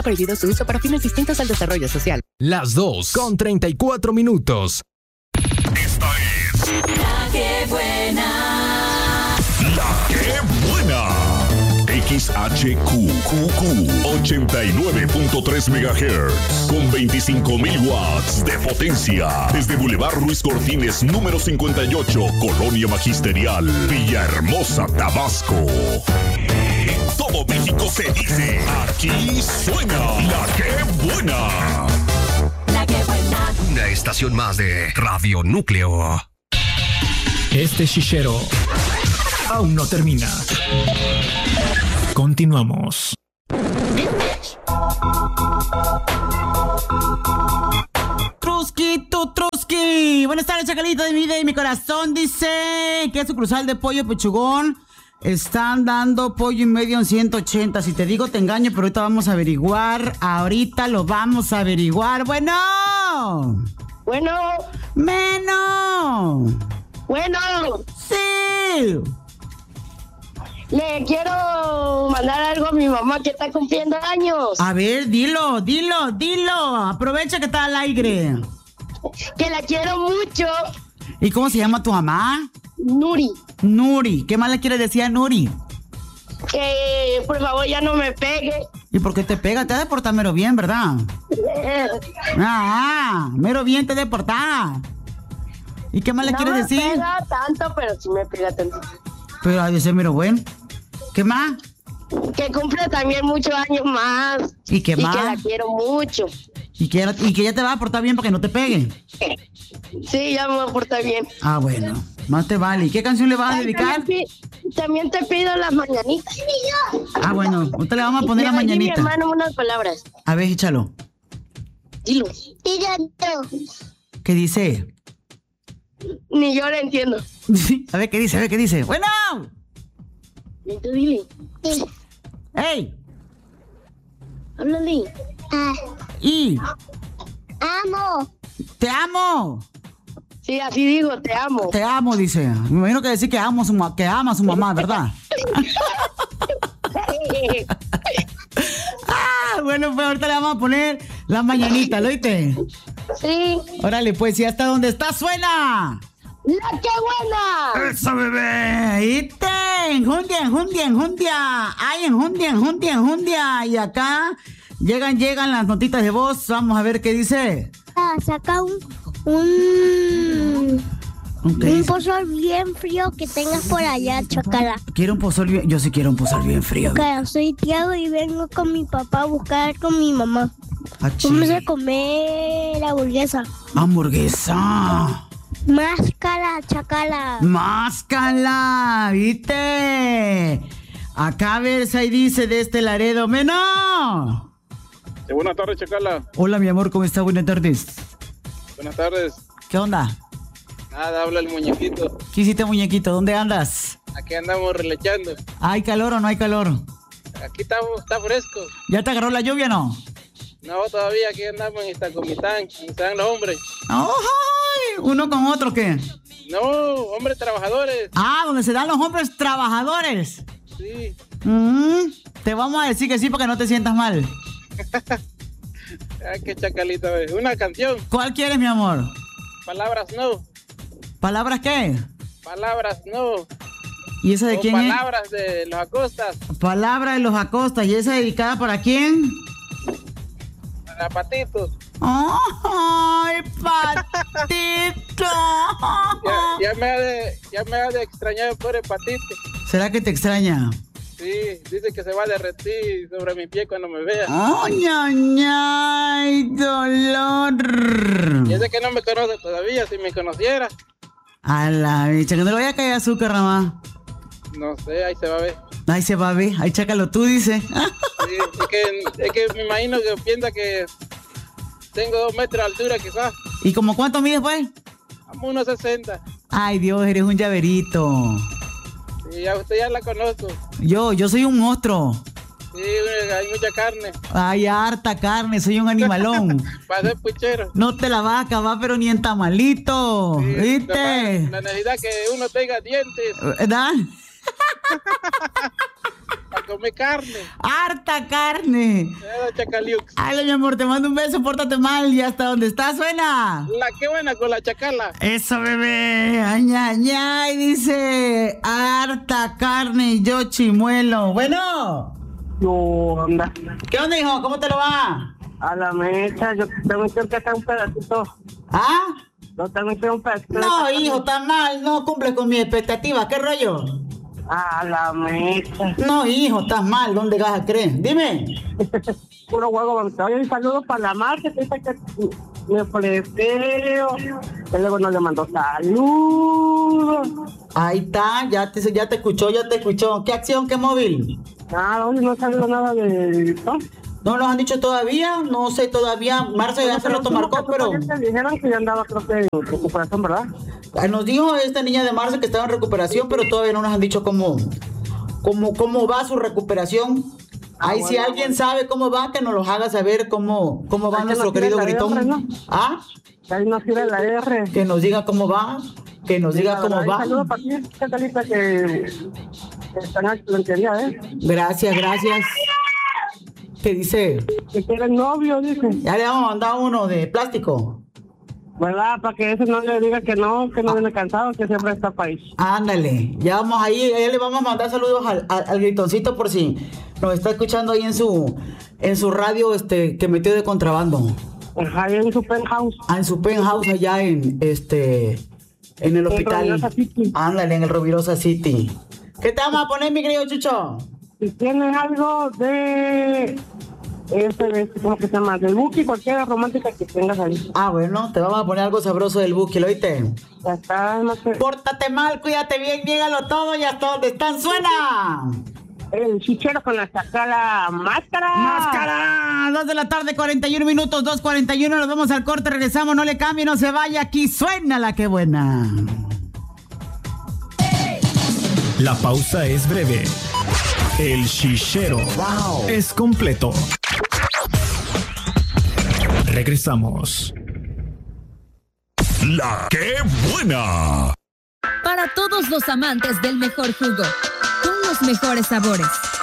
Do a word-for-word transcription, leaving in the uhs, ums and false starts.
Prohibido su uso para fines distintos al desarrollo social. Las dos con treinta y cuatro minutos. Esta es La que buena. La que buena. X H Q Q Q ochenta y nueve punto tres megahertz con veinticinco mil watts de potencia desde Boulevard Ruiz Cortines número cincuenta y ocho, Colonia Magisterial, Villahermosa, Tabasco. Todo México se dice, aquí suena La que buena. La que buena. Una estación más de Radio Núcleo. Este chichero aún no termina. Continuamos. Truski, tu Truski. Buenas tardes, chacalita de mi vida y mi corazón. Dice que es sucursal de pollo pechugón. Están dando pollo y medio en ciento ochenta. Si te digo, te engaño, pero ahorita vamos a averiguar. Ahorita lo vamos a averiguar. Bueno. Bueno. Menos. Bueno. Sí. Le quiero mandar algo a mi mamá que está cumpliendo años. A ver, dilo, dilo, dilo. Aprovecha que está al aire. Que la quiero mucho. ¿Y cómo se llama tu mamá? Nuri. Nuri. ¿Qué más le quieres decir a Nuri? Que por favor ya no me pegue. ¿Y por qué te pega? Te ha de portar mero bien, ¿verdad? Ah, mero bien te ha de portar. ¿Y qué más le no quieres decir? No me pega tanto, pero sí me pega tanto. Pero ha de ser mero bueno. ¿Qué más? Que cumple también muchos años más. ¿Y qué más? Y que la quiero mucho. ¿Y que, y que ya te va a portar bien para que no te pegue? Sí, ya me va a portar bien. Ah, bueno. Más te vale. ¿Y qué canción le vas a dedicar? También, también te pido las mañanitas. Ah, bueno. Ahorita le vamos a poner las mañanitas. Mi hermano unas palabras. A ver, échalo. Dilo. ¿Qué dice? Ni yo lo entiendo. A ver qué dice, a ver qué dice. ¡Bueno! ¿Y tú dile? ¡Ey! Háblale. Ah. ¿Y? Amo. ¡Te amo! Sí, así digo, te amo. Te amo, dice. Me imagino que decir que, amo a su, que ama a su mamá, ¿verdad? Ah, bueno, pues ahorita le vamos a poner las mañanitas, ¿lo oíste? Sí. Órale, pues, ¿y hasta dónde está suena? ¡La que buena! ¡Eso, bebé! ¿Oíste? Enjundia, enjundia, enjundia. ¡Ay, enjundia, enjundia, enjundia! Y acá llegan, llegan las notitas de voz. Vamos a ver qué dice. Ah, saca un... Un... Okay. Un pozol bien frío que tengas por allá, chacala. Quiero un pozol bien... Yo sí quiero un pozol bien frío. Claro, soy Tiago y vengo con mi papá a buscar con mi mamá. Ah, vamos a comer hamburguesa. ¡Hamburguesa! Máscala, chacala. ¡Máscala! ¿Viste? Acá a ver si ahí dice de este Laredo. ¡Menos! Sí, buenas tardes, chacala. Hola, mi amor, ¿cómo está? Buenas tardes. Buenas tardes. ¿Qué onda? Nada, habla el muñequito. ¿Qué hiciste, muñequito? ¿Dónde andas? Aquí andamos relechando. ¿Hay calor o no hay calor? Aquí estamos, está fresco. ¿Ya te agarró la lluvia o no? No, todavía aquí andamos en Estacomitán, están los hombres. ¡Oh! ¿Uno con otro qué? No, hombres trabajadores. Ah, donde se dan los hombres trabajadores. Sí. Mm, te vamos a decir que sí para que no te sientas mal. Ay, qué chacalita, una canción. ¿Cuál quieres, mi amor? Palabras no. ¿Palabras qué? Palabras no. ¿Y esa de o quién palabras es? de los Acostas. Palabra de los Acostas. ¿Y esa dedicada para quién? Para Patito. ¡Ay, Patito! ya, ya, me ha de, ya me ha de extrañar el pobre Patito. ¿Será que te extraña? Sí, dice que se va a derretir sobre mi pie cuando me vea. ¡Ay, ay, ay! ¡Dolor! Y ese que no me conoce todavía, si me conociera. A la bicha, que no le vaya a caer azúcar, nada más. No sé, ahí se va a ver. Ahí se va a ver, ahí chácalo tú, dice. Sí, es que, es que me imagino que piensa que tengo dos metros de altura, quizás. ¿Y como cuánto mides, pues? Como unos sesenta. Ay, Dios, eres un llaverito. Sí, a usted ya la conozco. Yo, yo soy un monstruo. Sí, hay mucha carne. Hay harta carne, soy un animalón. Para ser puchero. No te la vas a acabar, pero ni en tamalito. Sí, ¿viste? La, la necesidad que uno tenga dientes. ¿Verdad? comer carne. Harta carne. Eh, Chacaliux. Ay, mi amor, te mando un beso, pórtate mal. Y hasta donde estás, suena. La que buena con la chacala. Eso, bebé. Ay, ay, ay, dice. Harta carne y yo chimuelo. Bueno. No, anda. ¿Qué onda, hijo? ¿Cómo te lo va? A la mecha, yo tengo que hacer un pedacito. ¿Ah? No tengo que hacer un pedacito. No, hijo, está mal. No cumple con mi expectativa. ¿Qué rollo? A la mecha. No, hijo, estás mal. ¿Dónde vas a creer? Dime. Puro huevo, oye, saludos para la marca, que dice que me ofreció. Que luego no le mandó saludos. Ahí está, ya te, ya te escuchó, ya te escuchó. ¿Qué acción, qué móvil? Ah, oye, no salió nada de esto. No nos han dicho todavía, no sé todavía. Marzo ya hace rato marcó, pero... Te dijeron que ya andaba, creo que en recuperación, ¿verdad? Nos dijo esta niña de Marzo que estaba en recuperación, pero todavía no nos han dicho cómo, cómo, cómo va su recuperación. Ah, Ahí bueno, si alguien bueno. sabe cómo va, que nos lo haga saber cómo, cómo va Ahí nuestro nos tira querido la gritón. R, ¿no? ¿Ah? Ahí nos tira la R. Que nos diga cómo va, que nos diga Sí, cómo verdad, va. Saludos para ti, Catalita, que, que están en excelentería, ¿eh? Gracias, gracias. ¿Qué dice? Que quiere novio, dice. Ya le vamos a mandar uno de plástico. ¿Verdad? Para que ese no le diga que no, que no viene cansado, que siempre está país. Ándale, ya vamos ahí, ya le vamos a mandar saludos al, al, al gritoncito por si nos está escuchando ahí en su en su radio este que metió de contrabando. Ajá, ahí en su penthouse. Ah, en su penthouse allá en este en el hospital. Rovirosa City. Ándale, en el Rovirosa City. ¿Qué te vamos a poner, mi querido Chucho? Si tienes algo de este, este, ¿cómo que se llama? Del Buki, cualquier romántica que tengas ahí. Ah, bueno, te vamos a poner algo sabroso del Buki, ¿lo oíste? Ya está, no sé. Pórtate mal, cuídate bien, niégalo todo y hasta donde están suena. El chichero con la chacala máscara. ¡Máscara! dos de la tarde, cuarenta y uno minutos, dos cuarenta y uno. Nos vamos al corte, regresamos, no le cambie, no se vaya. Aquí suena la que buena. La pausa es breve. El chichero Wow. es completo. Regresamos. La que buena. Para todos los amantes del mejor jugo, con los mejores sabores,